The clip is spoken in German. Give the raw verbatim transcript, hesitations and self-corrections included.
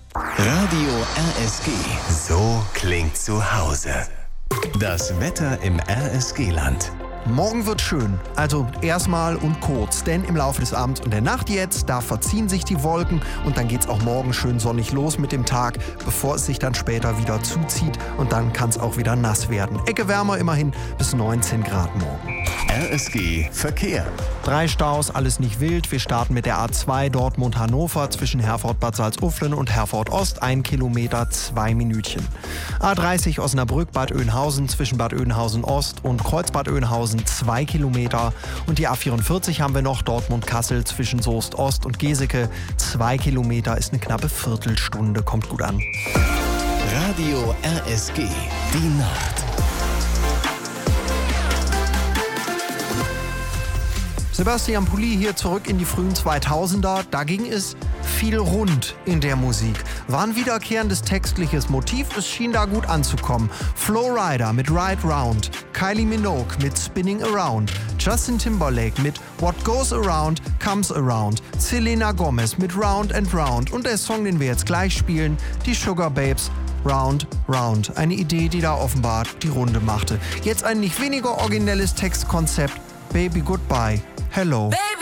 Radio R S G. So klingt zu Hause. Das Wetter im R S G-Land. Morgen wird schön, also erstmal und kurz, denn im Laufe des Abends und der Nacht jetzt, da verziehen sich die Wolken und dann geht's auch morgen schön sonnig los mit dem Tag, bevor es sich dann später wieder zuzieht und dann kann es auch wieder nass werden. Ecke wärmer immerhin bis neunzehn Grad morgen. R S G Verkehr. Drei Staus, alles nicht wild. Wir starten mit der A zwei Dortmund-Hannover zwischen Herford-Bad Salzuflen und Herford-Ost. Ein Kilometer, zwei Minütchen. A dreißig Osnabrück-Bad Oeynhausen zwischen Bad Oeynhausen-Ost und Kreuzbad Oeynhausen, zwei Kilometer. Und die A vierundvierzig haben wir noch, Dortmund-Kassel zwischen Soest-Ost und Geseke. Zwei Kilometer ist eine knappe Viertelstunde, kommt gut an. Radio R S G, die Nacht. Sebastian Pulli hier zurück in die frühen zweitausender. Da ging es viel rund in der Musik. War ein wiederkehrendes textliches Motiv, es schien da gut anzukommen. Flo Rida mit Ride Round, Kylie Minogue mit Spinning Around, Justin Timberlake mit What Goes Around Comes Around, Selena Gomez mit Round and Round und der Song, den wir jetzt gleich spielen, die Sugar Babes, Round, Round. Eine Idee, die da offenbar die Runde machte. Jetzt ein nicht weniger originelles Textkonzept, Baby Goodbye, Hello.